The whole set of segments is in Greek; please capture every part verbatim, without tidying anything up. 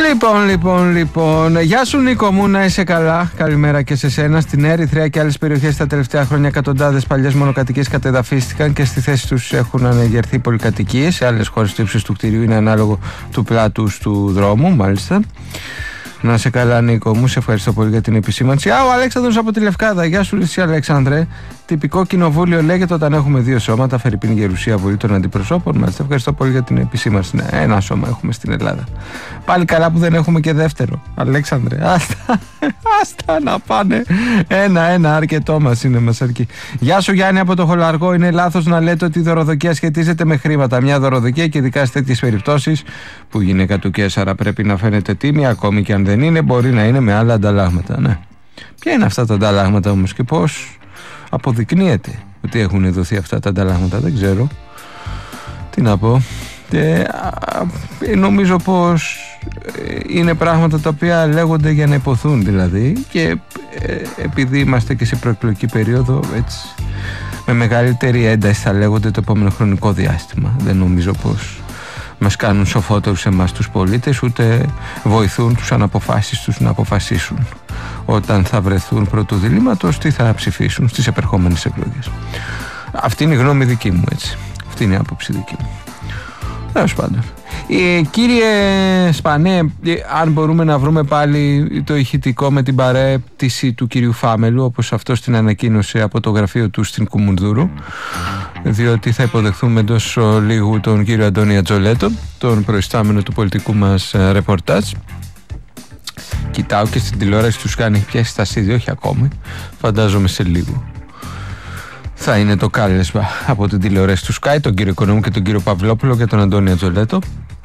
Λοιπόν, λοιπόν, λοιπόν. Γεια σου Νίκο μου, να είσαι καλά. Καλημέρα και σε σένα. Στην Ερυθρέα και άλλες περιοχές τα τελευταία χρόνια εκατοντάδες παλιές μονοκατοικίες κατεδαφίστηκαν και στη θέση τους έχουν ανεγερθεί πολυκατοικίες. Σε άλλες χώρες το ύψος του κτηρίου είναι ανάλογο του πλάτους του δρόμου, μάλιστα. Να είσαι καλά Νίκο μου, σε ευχαριστώ πολύ για την επισήμανση. Α, ο Αλέξανδρος από τη Λευκάδα. Γεια σου εσύ Αλέξανδρε. Τυπικό κοινοβούλιο λέγεται όταν έχουμε δύο σώματα, Φερρυπίν Γερουσία Βουλή των Αντιπροσώπων. Μάλιστα, ευχαριστώ πολύ για την επισήμανση. Ναι, ένα σώμα έχουμε στην Ελλάδα. Πάλι καλά που δεν έχουμε και δεύτερο. Αλέξανδρε, άστα, άστα να πάνε. Ένα-ένα, αρκετό μας είναι, μας αρκεί. Γεια σου Γιάννη από το Χολαργό. Είναι λάθος να λέτε ότι η δωροδοκία σχετίζεται με χρήματα. Μια δωροδοκία και ειδικά σε τέτοιες περιπτώσεις που γυναίκα του Κέσσαρα πρέπει να φαίνεται τίμια, ακόμη και αν δεν είναι, μπορεί να είναι με άλλα ανταλλάγματα. Ναι. Ποια είναι αυτά τα ανταλλάγματα όμως και πώς αποδεικνύεται ότι έχουν δοθεί αυτά τα ανταλλάγματα? Δεν ξέρω. Τι να πω. Ε, νομίζω πως είναι πράγματα τα οποία λέγονται για να υποθούν δηλαδή, και ε, επειδή είμαστε και σε προεκλογική περίοδο, έτσι, με μεγαλύτερη ένταση θα λέγονται το επόμενο χρονικό διάστημα. Δεν νομίζω πως μας κάνουν σοφότερους εμάς τους πολίτες, ούτε βοηθούν τους αναποφάσεις τους να αποφασίσουν όταν θα βρεθούν πρώτου διλήμματος τι θα ψηφίσουν στις επερχόμενες εκλογές. Αυτή είναι η γνώμη δική μου, έτσι. Αυτή είναι η άποψη δική μου. Τέλος πάντων. Ε, κύριε Σπανέ, ε, αν μπορούμε να βρούμε πάλι το ηχητικό με την παρέπτυση του κυρίου Φάμελου, όπως αυτός την ανακοίνωσε από το γραφείο του στην Κουμουνδούρου, διότι θα υποδεχθούμε εντός λίγου τον κύριο Αντώνη Ατζολέτο, τον προϊστάμενο του πολιτικού μας ε, ρεπορτάζ. Κοιτάω και στην τηλεόραση τους κάνει πιάσει στα σίδια, όχι ακόμη, φαντάζομαι σε λίγο θα είναι το κάλεσμα από την τηλεόραση του Sky, τον κύριο Οικονόμου και τον κύριο Παυλόπουλο και τον Αντώνη Ατζολέτο.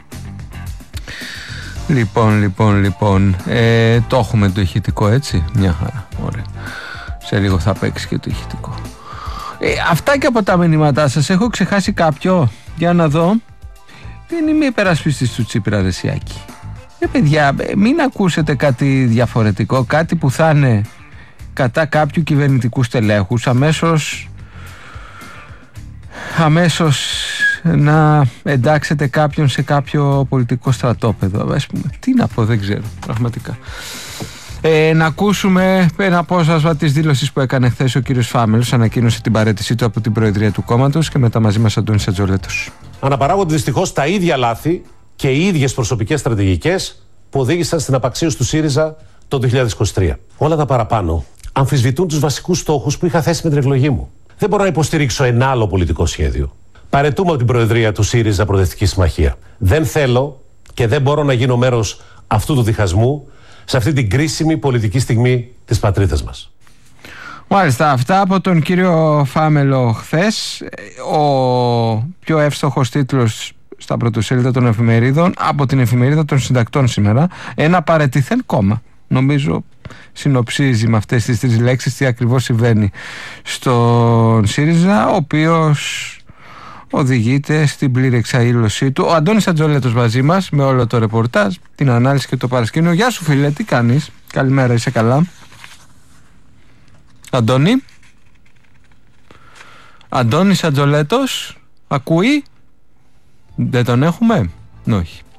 Λοιπόν, λοιπόν, λοιπόν ε, το έχουμε το ηχητικό, έτσι, μια χαρά, ωραία. Σε λίγο θα παίξει και το ηχητικό. ε, Αυτά και από τα μηνύματά σας. Έχω ξεχάσει κάποιο? Για να δω. Δεν είμαι υπερασπιστής του Τσίπρα Ρεσιάκη. Ε, παιδιά, μην ακούσετε κάτι διαφορετικό, κάτι που θα είναι κατά κάποιου κυβερνητικού στελέχους, αμέσως αμέσως να εντάξετε κάποιον σε κάποιο πολιτικό στρατόπεδο, ας πούμε. Τι να πω, δεν ξέρω, πραγματικά. Ε, να ακούσουμε ένα απόσπασμα της δήλωσης που έκανε χθες ο κύριος Φάμελος. Ανακοίνωσε την παραίτησή του από την Προεδρία του κόμματος και μετά μαζί μας Αντώνης Ατζολέτος. Αναπαράγονται δυστυχώς τα ίδια λάθη και οι ίδιες προσωπικές στρατηγικές που οδήγησαν στην απαξίωση του ΣΥΡΙΖΑ το δύο χιλιάδες είκοσι τρία. Όλα τα παραπάνω αμφισβητούν τους βασικούς στόχους που είχα θέσει με την εκλογή μου. Δεν μπορώ να υποστηρίξω ένα άλλο πολιτικό σχέδιο. Παραιτούμε από την Προεδρία του ΣΥΡΙΖΑ Προοδευτική Συμμαχία. Δεν θέλω και δεν μπορώ να γίνω μέρος αυτού του διχασμού σε αυτή την κρίσιμη πολιτική στιγμή της πατρίδας μας. Μάλιστα, αυτά από τον κύριο Φάμελο χθες. Ο πιο εύστοχος τίτλος στα πρωτοσέλιδα των εφημερίδων από την εφημερίδα των συντακτών σήμερα: ένα παραιτηθέν κόμμα. Νομίζω συνοψίζει με αυτές τις τρεις λέξεις τι ακριβώς συμβαίνει στον ΣΥΡΙΖΑ, ο οποίος οδηγείται στην πλήρη εξαήλωσή του. Ο Αντώνης Ατζολέτος μαζί μας με όλο το ρεπορτάζ, την ανάλυση και το παρασκήνιο. Γεια σου φίλε, τι κάνεις? Καλημέρα, είσαι καλά? Αντώνη? Αντώνης Ατζολέτος, ακούει? Δεν τον έχουμε? Όχι.